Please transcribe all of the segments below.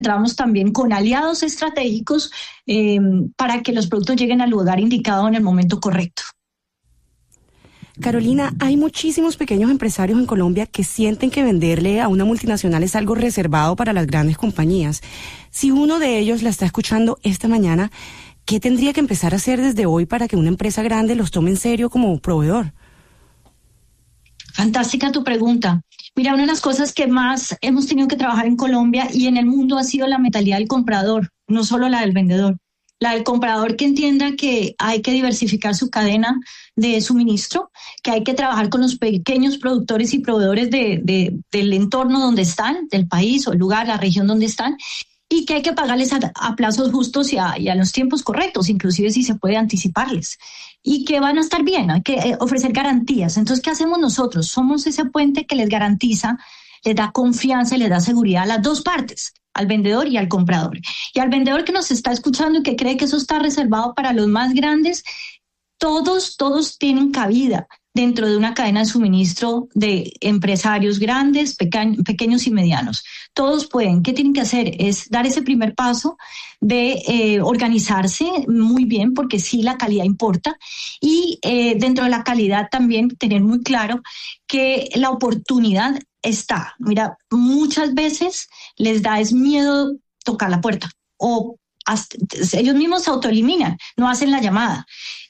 entramos también con aliados estratégicos para que los productos lleguen al lugar indicado en el momento correcto. Carolina, hay muchísimos pequeños empresarios en Colombia que sienten que venderle a una multinacional es algo reservado para las grandes compañías. Si uno de ellos la está escuchando esta mañana, ¿qué tendría que empezar a hacer desde hoy para que una empresa grande los tome en serio como proveedor? Fantástica tu pregunta. Mira, una de las cosas que más hemos tenido que trabajar en Colombia y en el mundo ha sido la mentalidad del comprador, no solo la del vendedor. La del comprador que entienda que hay que diversificar su cadena de suministro, que hay que trabajar con los pequeños productores y proveedores del entorno donde están, del país o el lugar, la región donde están, y que hay que pagarles a plazos justos y a los tiempos correctos, inclusive si se puede anticiparles, y que van a estar bien, hay que ofrecer garantías. Entonces, ¿qué hacemos nosotros? Somos ese puente que les garantiza, les da confianza y les da seguridad a las dos partes, al vendedor y al comprador. Y al vendedor que nos está escuchando y que cree que eso está reservado para los más grandes, todos tienen cabida dentro de una cadena de suministro de empresarios grandes, pequeños y medianos. Todos pueden. ¿Qué tienen que hacer? Es dar ese primer paso de organizarse muy bien, porque sí, la calidad importa, y dentro de la calidad también tener muy claro que la oportunidad está. Mira, muchas veces les da miedo tocar la puerta o ellos mismos se autoeliminan, no hacen la llamada,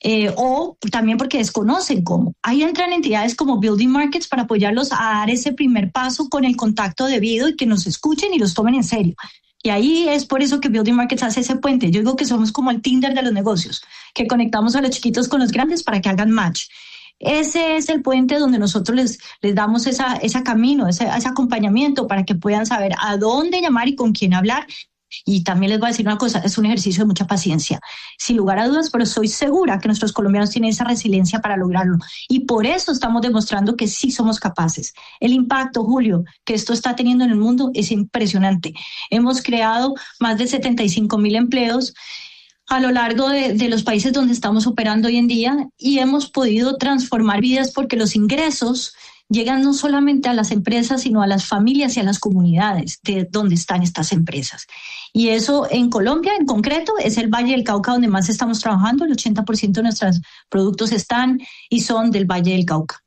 o también porque desconocen cómo. Ahí entran entidades como Building Markets para apoyarlos a dar ese primer paso con el contacto debido y que nos escuchen y los tomen en serio. Y ahí es por eso que Building Markets hace ese puente. Yo digo que somos como el Tinder de los negocios, que conectamos a los chiquitos con los grandes para que hagan match. Ese es el puente donde nosotros les damos ese camino, ese acompañamiento para que puedan saber a dónde llamar y con quién hablar. Y también les voy a decir una cosa, es un ejercicio de mucha paciencia, sin lugar a dudas, pero estoy segura que nuestros colombianos tienen esa resiliencia para lograrlo. Y por eso estamos demostrando que sí somos capaces. El impacto, Julio, que esto está teniendo en el mundo es impresionante. Hemos creado más de 75,000 empleos a lo largo de los países donde estamos operando hoy en día y hemos podido transformar vidas porque los ingresos llegan no solamente a las empresas, sino a las familias y a las comunidades de donde están estas empresas. Y eso en Colombia, en concreto, es el Valle del Cauca donde más estamos trabajando. El 80% de nuestros productos están y son del Valle del Cauca.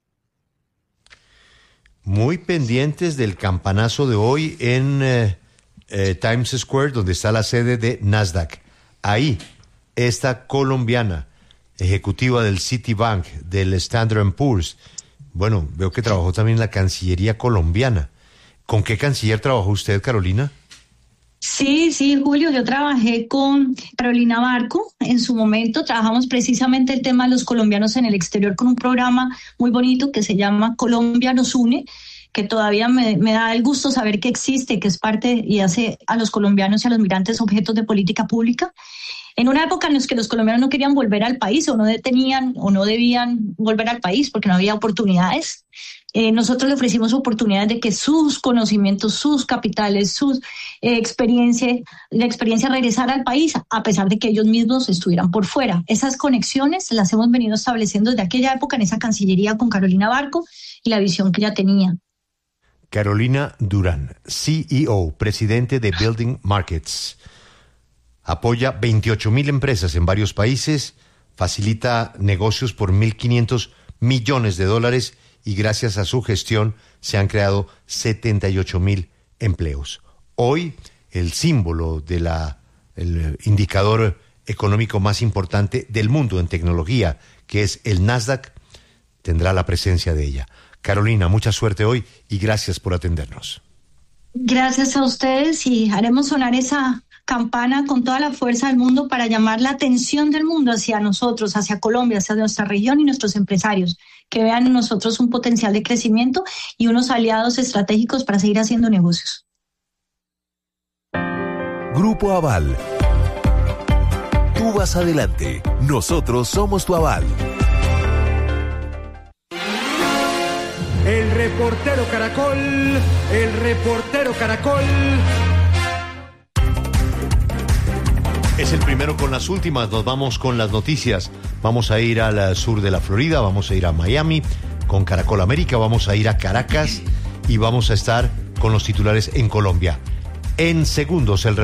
Muy pendientes del campanazo de hoy en Times Square, donde está la sede de Nasdaq. Ahí, esta colombiana, ejecutiva del Citibank, del Standard & Poor's, bueno, veo que trabajó también en la Cancillería colombiana. ¿Con qué canciller trabajó usted, Carolina? Sí, Julio, yo trabajé con Carolina Barco. En su momento trabajamos precisamente el tema de los colombianos en el exterior con un programa muy bonito que se llama Colombia nos une, que todavía me da el gusto saber que existe, que es parte y hace a los colombianos y a los migrantes objetos de política pública. En una época en la que los colombianos no querían volver al país o no debían volver al país porque no había oportunidades, nosotros le ofrecimos oportunidades de que sus conocimientos, sus capitales, su experiencia regresara al país a pesar de que ellos mismos estuvieran por fuera. Esas conexiones las hemos venido estableciendo desde aquella época en esa Cancillería con Carolina Barco y la visión que ella tenía. Carolina Durán, CEO, presidente de Building Markets. Apoya 28,000 empresas en varios países, facilita negocios por $1,500 millones y gracias a su gestión se han creado 78,000 empleos. Hoy, el símbolo de el indicador económico más importante del mundo en tecnología, que es el Nasdaq, tendrá la presencia de ella. Carolina, mucha suerte hoy y gracias por atendernos. Gracias a ustedes y haremos sonar esa campana con toda la fuerza del mundo para llamar la atención del mundo hacia nosotros, hacia Colombia, hacia nuestra región y nuestros empresarios, que vean en nosotros un potencial de crecimiento y unos aliados estratégicos para seguir haciendo negocios. Grupo Aval. Tú vas adelante, nosotros somos tu aval. El reportero Caracol. Es el primero con las últimas, nos vamos con las noticias. Vamos a ir al sur de la Florida, vamos a ir a Miami con Caracol América, vamos a ir a Caracas y vamos a estar con los titulares en Colombia. en segundos. El